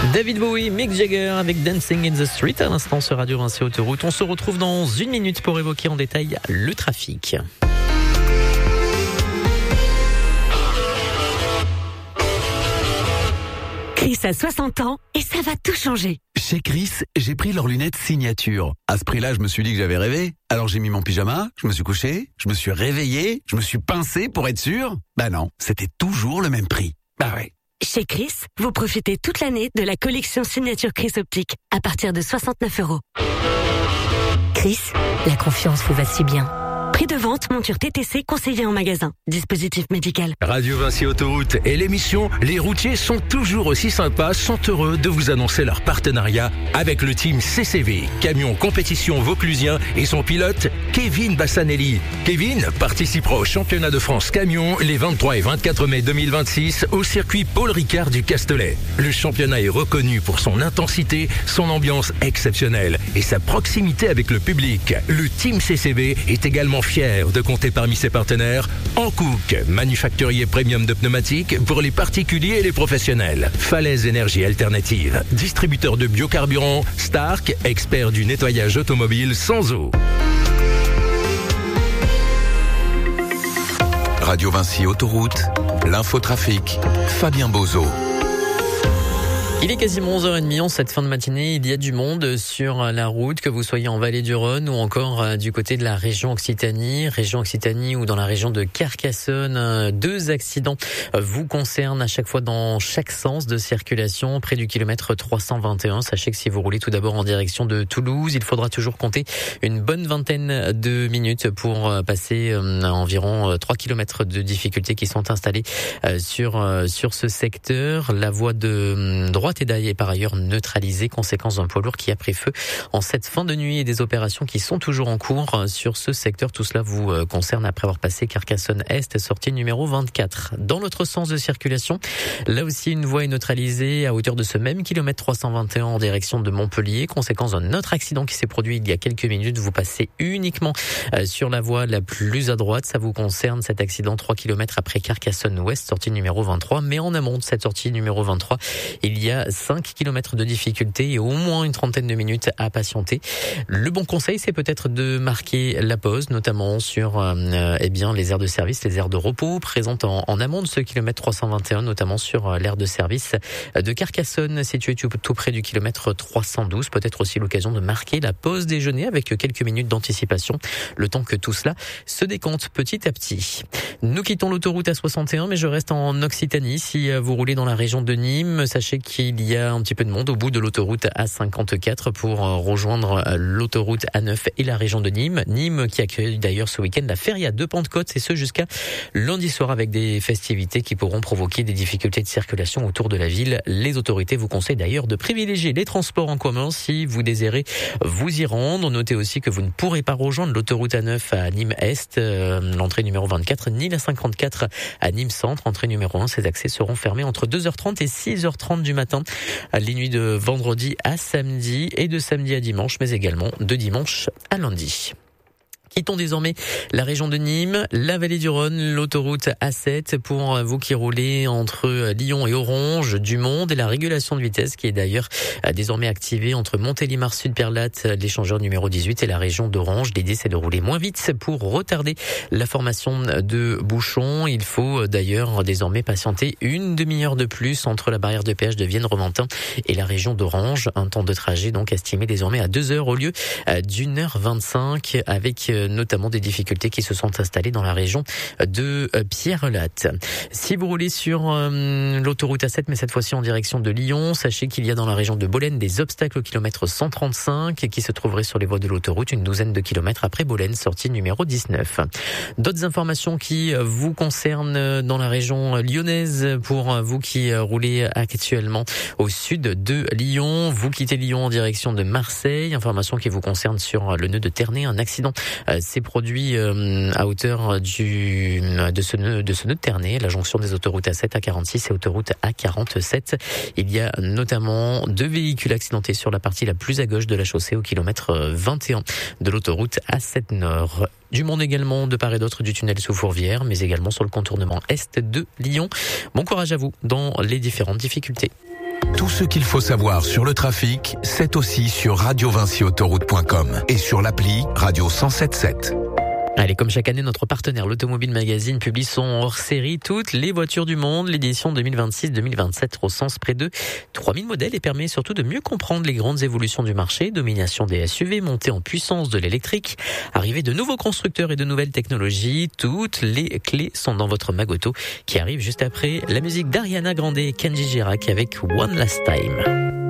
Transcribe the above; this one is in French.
David Bowie, Mick Jagger avec Dancing in the Street à l'instant sur Radio Vinci Autoroute. On se retrouve dans une minute pour évoquer en détail le trafic. Chris a 60 ans et ça va tout changer. Chez Chris, j'ai pris leurs lunettes signature. À ce prix-là, je me suis dit que j'avais rêvé. Alors j'ai mis mon pyjama, je me suis couché, je me suis réveillé, je me suis pincé pour être sûr. Bah non, c'était toujours le même prix. Bah ouais. Chez Chris, vous profitez toute l'année de la collection signature Chris Optique à partir de 69 €. Chris, la confiance vous va si bien. Prix de vente, monture TTC conseillé en magasin. Dispositif médical. Radio Vinci Autoroute et l'émission Les routiers sont toujours aussi sympas, sont heureux de vous annoncer leur partenariat avec le team CCV, camion compétition vauclusien et son pilote Kevin Bassanelli. Kevin participera au championnat de France camion les 23 et 24 mai 2026 au circuit Paul Ricard du Castellet. Le championnat est reconnu pour son intensité, son ambiance exceptionnelle et sa proximité avec le public. Le team CCV est également fier de compter parmi ses partenaires Hankook, manufacturier premium de pneumatiques pour les particuliers et les professionnels. Falaise Énergie Alternative, distributeur de biocarburant. Stark, expert du nettoyage automobile sans eau. Radio Vinci Autoroute, l'infotrafic, Fabien Bozo. Il est quasiment 11h30 en cette fin de matinée. Il y a du monde sur la route, que vous soyez en Vallée du Rhône ou encore du côté de la région Occitanie ou dans la région de Carcassonne. 2 accidents vous concernent à chaque fois dans chaque sens de circulation près du kilomètre 321. Sachez que si vous roulez tout d'abord en direction de Toulouse, il faudra toujours compter une bonne vingtaine de minutes pour passer environ 3 kilomètres de difficultés qui sont installés sur ce secteur. La voie de droite est par ailleurs neutralisée, conséquence d'un poids lourd qui a pris feu en cette fin de nuit et des opérations qui sont toujours en cours sur ce secteur. Tout cela vous concerne après avoir passé Carcassonne-Est, sortie numéro 24. Dans l'autre sens de circulation, là aussi une voie est neutralisée à hauteur de ce même kilomètre 321 en direction de Montpellier, conséquence d'un autre accident qui s'est produit il y a quelques minutes. Vous passez uniquement sur la voie la plus à droite. Ça vous concerne cet accident 3 km après Carcassonne-Ouest, sortie numéro 23. Mais en amont de cette sortie numéro 23, il y a 5 km de difficulté et au moins une trentaine de minutes à patienter. Le bon conseil, c'est peut-être de marquer la pause, notamment sur les aires de service, les aires de repos présentes en amont de ce kilomètre 321, notamment sur l'aire de service de Carcassonne, située tout près du kilomètre 312. Peut-être aussi l'occasion de marquer la pause déjeuner avec quelques minutes d'anticipation, le temps que tout cela se décompte petit à petit. Nous quittons l'autoroute A61, mais je reste en Occitanie. Si vous roulez dans la région de Nîmes, sachez qu'il y a un petit peu de monde au bout de l'autoroute A54 pour rejoindre l'autoroute A9 et la région de Nîmes. Nîmes qui accueille d'ailleurs ce week-end la Feria de Pentecôte, et ce jusqu'à lundi soir avec des festivités qui pourront provoquer des difficultés de circulation autour de la ville. Les autorités vous conseillent d'ailleurs de privilégier les transports en commun si vous désirez vous y rendre. Notez aussi que vous ne pourrez pas rejoindre l'autoroute A9 à Nîmes-Est, l'entrée numéro 24, ni la 54 à Nîmes-Centre, entrée numéro 1. Ces accès seront fermés entre 2h30 et 6h30 du matin, les nuits de vendredi à samedi et de samedi à dimanche, mais également de dimanche à lundi. Quittons désormais la région de Nîmes, la Vallée du Rhône, l'autoroute A7 pour vous qui roulez entre Lyon et Oronge, du monde, et la régulation de vitesse qui est d'ailleurs désormais activée entre Montélimar-Sud-Perlate, l'échangeur numéro 18 et la région d'Orange. L'idée, c'est de rouler moins vite pour retarder la formation de bouchons. Il faut d'ailleurs désormais patienter une demi-heure de plus entre la barrière de péage de Vienne-Romantin et la région d'Orange. Un temps de trajet donc estimé désormais à 2 heures au lieu d'1h25, avec notamment des difficultés qui se sont installées dans la région de Pierrelatte. Si vous roulez sur l'autoroute A7, mais cette fois-ci en direction de Lyon, sachez qu'il y a dans la région de Bolène des obstacles au kilomètre 135 qui se trouveraient sur les voies de l'autoroute, une douzaine de kilomètres après Bolène, sortie numéro 19. D'autres informations qui vous concernent dans la région lyonnaise pour vous qui roulez actuellement au sud de Lyon. Vous quittez Lyon en direction de Marseille. Information qui vous concerne sur le nœud de Ternay. Un accident s'est produit à hauteur de ce nœud de Ternay, la jonction des autoroutes A7, A46 et autoroute A47. Il y a notamment 2 véhicules accidentés sur la partie la plus à gauche de la chaussée au kilomètre 21 de l'autoroute A7 Nord. Du monde également de part et d'autre du tunnel sous Fourvière, mais également sur le contournement est de Lyon. Bon courage à vous dans les différentes difficultés. Tout ce qu'il faut savoir sur le trafic, c'est aussi sur radiovincyautoroute.com et sur l'appli Radio 107.7. Allez, comme chaque année, notre partenaire, l'Automobile Magazine, publie son hors-série Toutes les voitures du monde. L'édition 2026-2027 recense près de 3000 modèles et permet surtout de mieux comprendre les grandes évolutions du marché, domination des SUV, montée en puissance de l'électrique, arrivée de nouveaux constructeurs et de nouvelles technologies. Toutes les clés sont dans votre Magoto qui arrive juste après la musique d'Ariana Grande et Kenji Girac avec One Last Time.